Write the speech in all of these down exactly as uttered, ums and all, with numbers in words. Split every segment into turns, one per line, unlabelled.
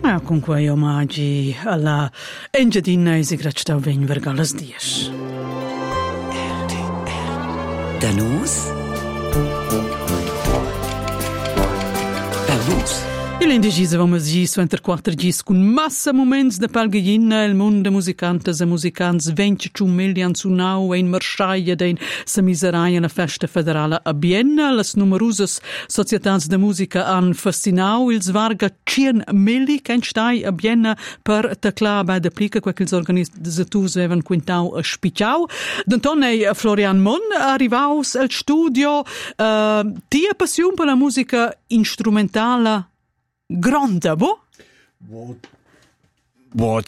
Ah, con quei omaggi alla Engiadina e Sigracta Vegn Vergalas Dies.
R T R. Danus? Danus?
Il indecisa vamos gis entre quattro gis con massa moments de palgina il mondo musicantes e musicants ventici million su nau e in marschaia den sa miseraia na festa federale a Bienna las numerosas societats de musica han fascinau ils varga cien milli ken stai a Bienna per tecla bei de plica quel ils organizzators avevan quintau a spiciau d'Antone Florian Mon arrivaus al studio uh, tia passion per la musica instrumentale grande, bo?
Bo,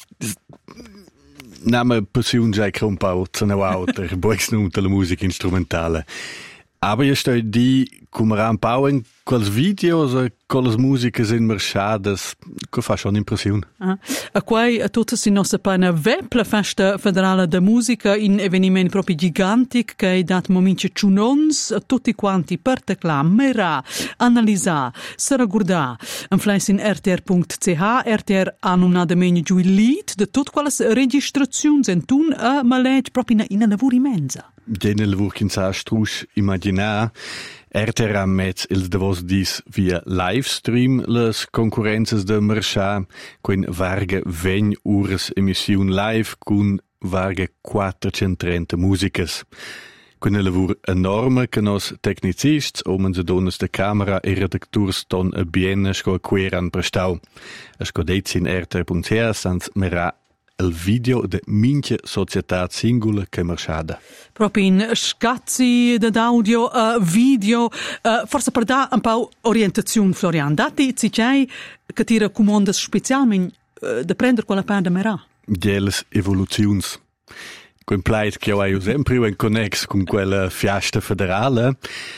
name passion già che un po' zone auter, boix non la musica instrumentale. Aber io sto di come ran pauen quels videos e quelles musicas in mercadas, che fa schon impressione.
Ah. A quei a tutte in nostra pana web la festa federale de musica in eveniment proprio gigantic che dat momenti chunons a tutti quanti per tecla mera analizzare sarà guarda en fleis in R T R punto C H R T R hanno una de meni giù il lead de tutte quelle registrazioni en tun a malet proprio in una lavoro immensa.
Gene lavur kin sa strusch immaginar R T R ha met ils davos dis via livestream les concurrenzas de Merscha con varga vegn ures emission live con varga quattrocentotrenta musicas. Con un lavur enorme che nos tecnicists, omen se donas de camera e redakturs ton a bienne sco queran prestau. A sco deit in R T R punto C H sans mera il video de minche società singula che merciada.
Proprio in scazzi d'audio, uh, video, uh, forse per dare un po' orientazione, Florian. Dati ci c'è che ti raccomanda specialmente uh, di prendere quella parte merà?
Geles evoluzions. Quel pleit che ho sempre in connex con quella fiesta federale,